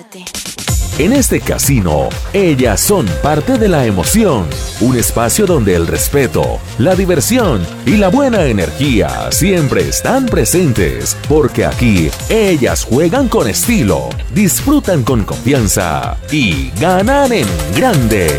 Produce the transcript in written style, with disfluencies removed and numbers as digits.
parte. En este casino, ellas son parte de la emoción. Un espacio donde el respeto, la diversión y la buena energía siempre están presentes. Porque aquí, ellas juegan con estilo, disfrutan con confianza y ganan en grande.